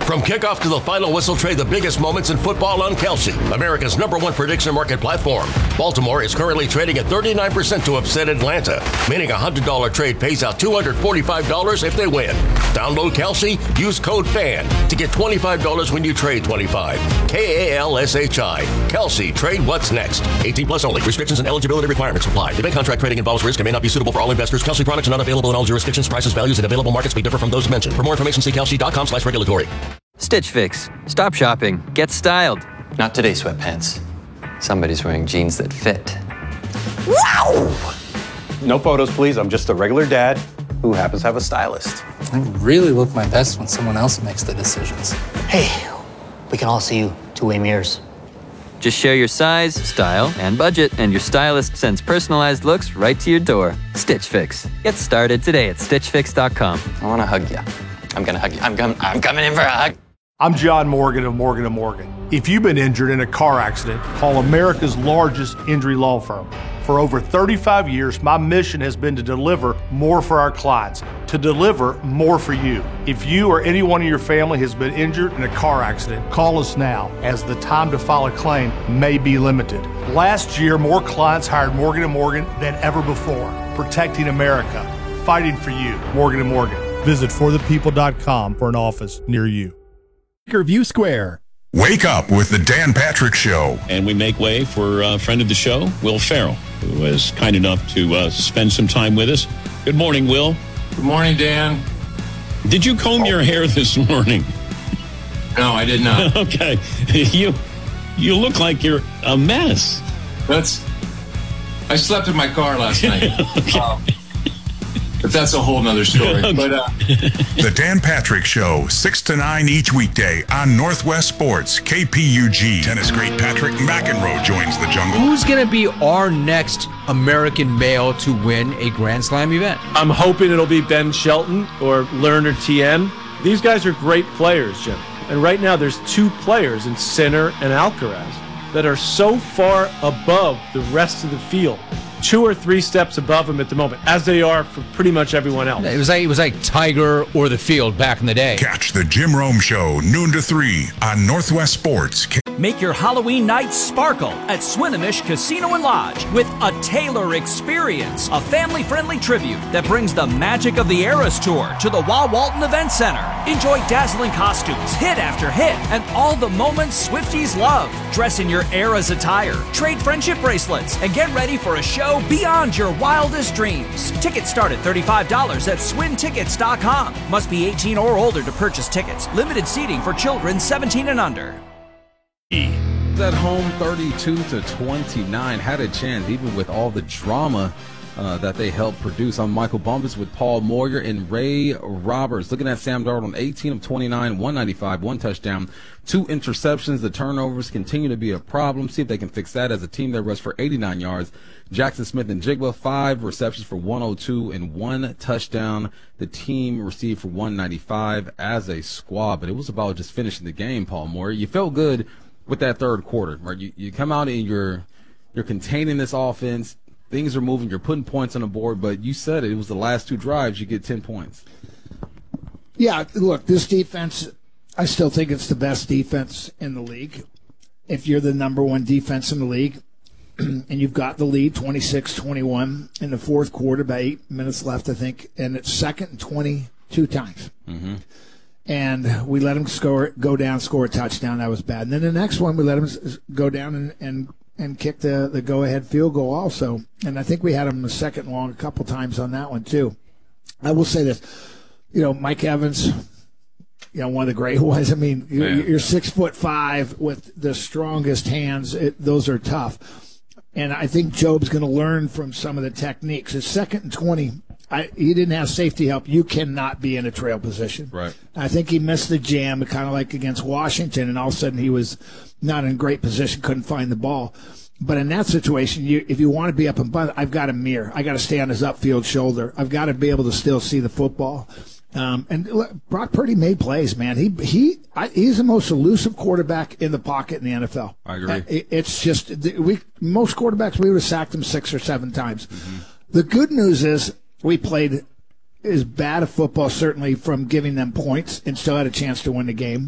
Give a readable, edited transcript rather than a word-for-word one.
From kickoff to the final whistle, trade the biggest moments in football on Kalshi, America's #1 prediction market platform. Baltimore is currently trading at 39% to upset Atlanta, meaning a $100 trade pays out $245 if they win. Download Kalshi, use code FAN to get $25 when you trade $25. KALSHI. Kalshi, trade what's next. 18 plus only. Restrictions and eligibility requirements apply. Event contract trading involves risk and may not be suitable for all investors. Kalshi products are not available in all jurisdictions. Prices, values, and available markets may differ from those mentioned. For more information, see kalshi.com/regulatory. Stitch Fix. Stop shopping. Get styled. Not today, sweatpants. Somebody's wearing jeans that fit. Wow! No photos, please. I'm just a regular dad who happens to have a stylist. I really look my best when someone else makes the decisions. Hey, we can all see you two-way mirrors. Just share your size, style, and budget, and your stylist sends personalized looks right to your door. Stitch Fix. Get started today at StitchFix.com. I want to hug you. I'm going to hug you. I'm coming in for a hug. I'm John Morgan of Morgan & Morgan. If you've been injured in a car accident, call America's largest injury law firm. For over 35 years, my mission has been to deliver more for our clients, to deliver more for you. If you or anyone in your family has been injured in a car accident, call us now, as the time to file a claim may be limited. Last year, more clients hired Morgan & Morgan than ever before, protecting America, fighting for you. Morgan & Morgan. Visit forthepeople.com for an office near you. View Square. Wake up with the Dan Patrick Show. And we make way for a friend of the show, Will Ferrell, who was kind enough to spend some time with us. Good morning, Will. Good morning, Dan. Did you comb your hair this morning? No, I did not. Okay. You look like you're a mess. I slept in my car last night. Okay. But that's a whole nother story. Okay. But The Dan Patrick Show, 6 to 9 each weekday on Northwest Sports, KPUG. Tennis great Patrick McEnroe joins the jungle. Who's going to be our next American male to win a Grand Slam event? I'm hoping it'll be Ben Shelton or Lerner TM. These guys are great players, Jim. And right now there's two players in Sinner and Alcaraz that are so far above the rest of the field. 2 or 3 steps above them at the moment, as they are for pretty much everyone else. It was like Tiger or the field back in the day. Catch the Jim Rome Show, noon to 3 on Northwest Sports. Make your Halloween night sparkle at Swinomish Casino and Lodge with a Taylor Experience, a family-friendly tribute that brings the magic of the Eras Tour to the Wah Walton Event Center. Enjoy dazzling costumes, hit after hit, and all the moments Swifties love. Dress in your Eras attire, trade friendship bracelets, and get ready for a show beyond your wildest dreams. Tickets start at $35 at swintickets.com. Must be 18 or older to purchase tickets. Limited seating for children 17 and under. At home 32-29, had a chance even with all the drama that they helped produce. I'm Michael Bumpus with Paul Moyer and Ray Roberts. Looking at Sam Darnold on 18 of 29, 195, 1 touchdown, 2 interceptions. The turnovers continue to be a problem. See if they can fix that. As a team that rushed for 89 yards. Jackson Smith and Jigba, 5 receptions for 102 and 1 touchdown. The team received for 195 as a squad, but it was about just finishing the game, Paul Moyer. You felt good with that third quarter, right? You come out and you're containing this offense. Things are moving. You're putting points on the board, but you said it was the last 2 drives. You get 10 points. Yeah, look, this defense, I still think it's the best defense in the league. If you're the number 1 defense in the league and you've got the lead 26-21 in the fourth quarter, about 8 minutes left, I think, and it's 2nd and 20 2 times. Mm-hmm. And we let them go down, score a touchdown. That was bad. And then the next one, we let them go down and kick the go-ahead field goal also. And I think we had them a second long a couple times on that one too. I will say this, Mike Evans, one of the great ones. I mean, you're 6'5" with the strongest hands. Those are tough. And I think Job's going to learn from some of the techniques. It's 2nd and 20. He didn't have safety help. You cannot be in a trail position. Right. I think he missed the jam, kind of like against Washington, and all of a sudden he was not in great position, couldn't find the ball. But in that situation, if you want to be up and bunt, I've got a mirror. I got to stay on his upfield shoulder. I've got to be able to still see the football. And look, Brock Purdy made plays, man. He's the most elusive quarterback in the pocket in the NFL. I agree. It's just most quarterbacks we would have sacked them 6 or 7 times. Mm-hmm. The good news is we played as bad a football, certainly, from giving them points and still had a chance to win the game.